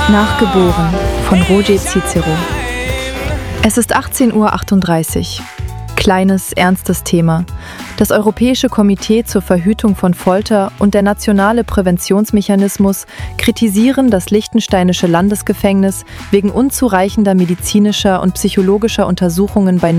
Nachgeboren von Roger Cicero. Es ist 18:38 Uhr. Kleines, ernstes Thema. Das Europäische Komitee zur Verhütung von Folter und der Nationale Präventionsmechanismus kritisieren das liechtensteinische Landesgefängnis wegen unzureichender medizinischer und psychologischer Untersuchungen bei